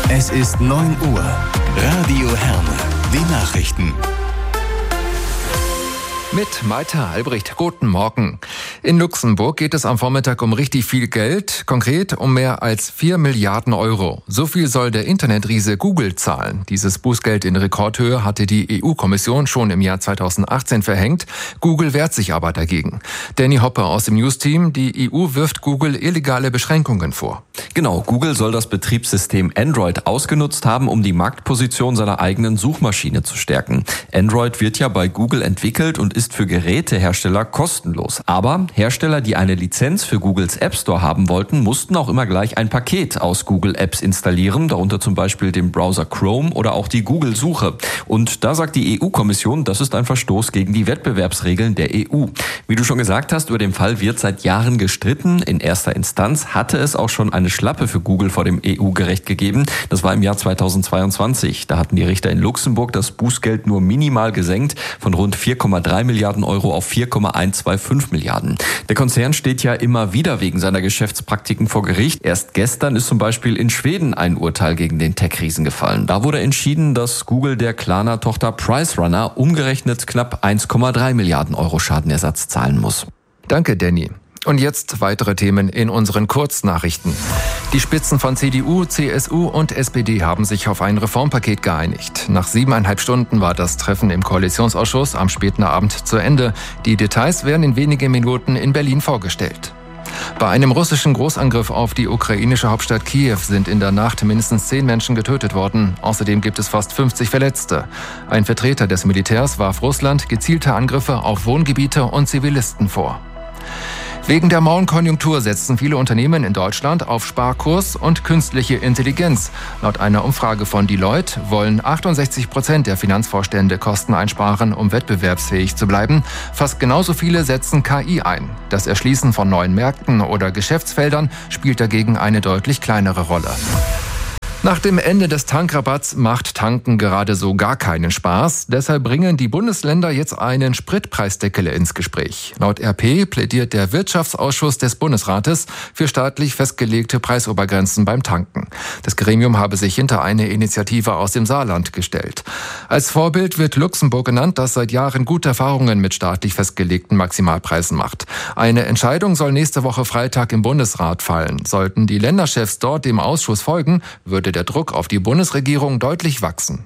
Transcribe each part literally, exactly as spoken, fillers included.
Es ist neun Uhr. Radio Herne. Die Nachrichten. Mit Maita Albrecht. Guten Morgen. In Luxemburg geht es am Vormittag um richtig viel Geld, konkret um mehr als vier Milliarden Euro. So viel soll der Internetriese Google zahlen. Dieses Bußgeld in Rekordhöhe hatte die E U-Kommission schon im Jahr zweitausendachtzehn verhängt. Google wehrt sich aber dagegen. Danny Hoppe aus dem News-Team. Die E U wirft Google illegale Beschränkungen vor. Genau, Google soll das Betriebssystem Android ausgenutzt haben, um die Marktposition seiner eigenen Suchmaschine zu stärken. Android wird ja bei Google entwickelt und ist für Gerätehersteller kostenlos. Aber Hersteller, die eine Lizenz für Googles App Store haben wollten, mussten auch immer gleich ein Paket aus Google Apps installieren, darunter zum Beispiel den Browser Chrome oder auch die Google-Suche. Und da sagt die E U-Kommission, das ist ein Verstoß gegen die Wettbewerbsregeln der E U. Wie du schon gesagt hast, über den Fall wird seit Jahren gestritten. In erster Instanz hatte es auch schon eine Schlappe für Google vor dem E U-Gericht gegeben. Das war im Jahr zweitausendzweiundzwanzig. Da hatten die Richter in Luxemburg das Bußgeld nur minimal gesenkt, von rund vier Komma drei Milliarden Euro auf vier Komma hundertfünfundzwanzig Milliarden. Der Konzern steht ja immer wieder wegen seiner Geschäftspraktiken vor Gericht. Erst gestern ist zum Beispiel in Schweden ein Urteil gegen den Tech-Riesen gefallen. Da wurde entschieden, dass Google der Klarna-Tochter PriceRunner umgerechnet knapp eins Komma drei Milliarden Euro Schadenersatz zahlen muss. Danke, Danny. Und jetzt weitere Themen in unseren Kurznachrichten. Die Spitzen von C D U, C S U und S P D haben sich auf ein Reformpaket geeinigt. Nach siebeneinhalb Stunden war das Treffen im Koalitionsausschuss am späten Abend zu Ende. Die Details werden in wenigen Minuten in Berlin vorgestellt. Bei einem russischen Großangriff auf die ukrainische Hauptstadt Kiew sind in der Nacht mindestens zehn Menschen getötet worden. Außerdem gibt es fast fünfzig Verletzte. Ein Vertreter des Militärs warf Russland gezielte Angriffe auf Wohngebiete und Zivilisten vor. Wegen der Mauenkonjunktur setzen viele Unternehmen in Deutschland auf Sparkurs und künstliche Intelligenz. Laut einer Umfrage von Deloitte wollen achtundsechzig Prozent der Finanzvorstände Kosten einsparen, um wettbewerbsfähig zu bleiben. Fast genauso viele setzen K I ein. Das Erschließen von neuen Märkten oder Geschäftsfeldern spielt dagegen eine deutlich kleinere Rolle. Nach dem Ende des Tankrabatts macht Tanken gerade so gar keinen Spaß. Deshalb bringen die Bundesländer jetzt einen Spritpreisdeckel ins Gespräch. Laut R P plädiert der Wirtschaftsausschuss des Bundesrates für staatlich festgelegte Preisobergrenzen beim Tanken. Das Gremium habe sich hinter eine Initiative aus dem Saarland gestellt. Als Vorbild wird Luxemburg genannt, das seit Jahren gute Erfahrungen mit staatlich festgelegten Maximalpreisen macht. Eine Entscheidung soll nächste Woche Freitag im Bundesrat fallen. Sollten die Länderchefs dort dem Ausschuss folgen, würde der Druck auf die Bundesregierung deutlich wachsen.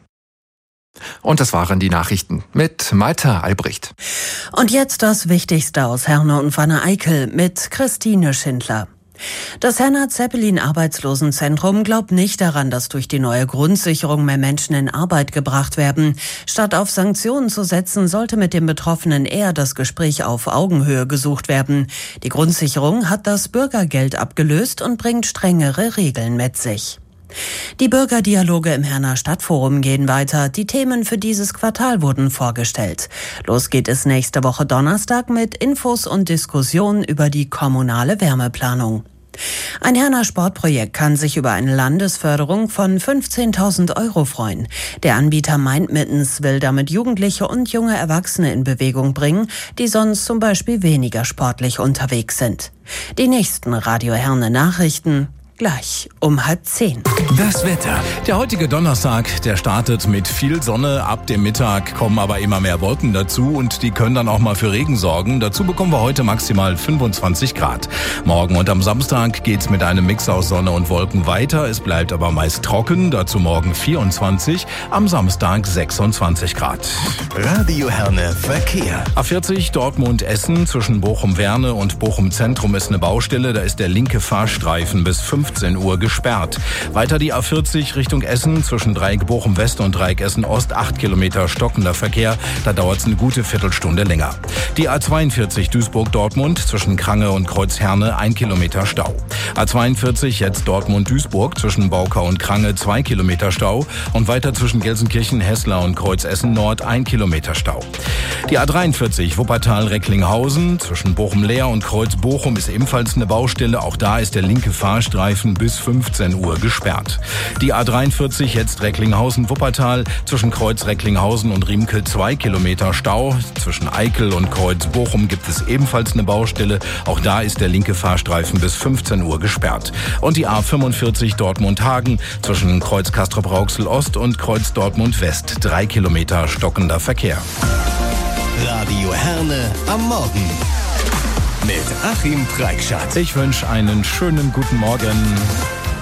Und das waren die Nachrichten mit Maita Albrecht. Und jetzt das Wichtigste aus Herne und Wanne-Eickel mit Christine Schindler. Das Herner Zeppelin-Arbeitslosenzentrum glaubt nicht daran, dass durch die neue Grundsicherung mehr Menschen in Arbeit gebracht werden. Statt auf Sanktionen zu setzen, sollte mit den Betroffenen eher das Gespräch auf Augenhöhe gesucht werden. Die Grundsicherung hat das Bürgergeld abgelöst und bringt strengere Regeln mit sich. Die Bürgerdialoge im Herner Stadtforum gehen weiter. Die Themen für dieses Quartal wurden vorgestellt. Los geht es nächste Woche Donnerstag mit Infos und Diskussionen über die kommunale Wärmeplanung. Ein Herner Sportprojekt kann sich über eine Landesförderung von fünfzehntausend Euro freuen. Der Anbieter Mindmittens will damit Jugendliche und junge Erwachsene in Bewegung bringen, die sonst zum Beispiel weniger sportlich unterwegs sind. Die nächsten Radio Herne Nachrichten gleich um halb zehn. Das Wetter. Der heutige Donnerstag, der startet mit viel Sonne. Ab dem Mittag kommen aber immer mehr Wolken dazu und die können dann auch mal für Regen sorgen. Dazu bekommen wir heute maximal fünfundzwanzig Grad. Morgen und am Samstag geht's mit einem Mix aus Sonne und Wolken weiter. Es bleibt aber meist trocken. Dazu morgen vierundzwanzig, am Samstag sechsundzwanzig Grad. Radio Herne Verkehr. A vierzig Dortmund-Essen zwischen Bochum-Werne und Bochum-Zentrum ist eine Baustelle. Da ist der linke Fahrstreifen bis fünfzehn Uhr gesperrt. Weiter die A vierzig Richtung Essen zwischen Dreieck Bochum-West und Dreieck Essen-Ost, acht Kilometer stockender Verkehr. Da dauert es eine gute Viertelstunde länger. Die A zweiundvierzig Duisburg-Dortmund zwischen Krange und Kreuzherne, ein Kilometer Stau. A zweiundvierzig jetzt Dortmund-Duisburg zwischen Baukau und Krange, zwei Kilometer Stau. Und weiter zwischen Gelsenkirchen, Hessler und Kreuzessen-Nord, ein Kilometer Stau. Die A dreiundvierzig Wuppertal-Recklinghausen zwischen Bochum-Leer und Kreuz-Bochum ist ebenfalls eine Baustelle. Auch da ist der linke Fahrstreifen Fahrstreifen bis fünfzehn Uhr gesperrt. Die A dreiundvierzig jetzt Recklinghausen-Wuppertal. Zwischen Kreuz Recklinghausen und Riemke zwei Kilometer Stau. Zwischen Eickel und Kreuz Bochum gibt es ebenfalls eine Baustelle. Auch da ist der linke Fahrstreifen bis fünfzehn Uhr gesperrt. Und die A fünfundvierzig Dortmund-Hagen. Zwischen Kreuz Castrop-Rauxel-Ost und Kreuz Dortmund-West. Drei Kilometer stockender Verkehr. Radio Herne am Morgen mit Achim Preikschat. Ich wünsche einen schönen guten Morgen.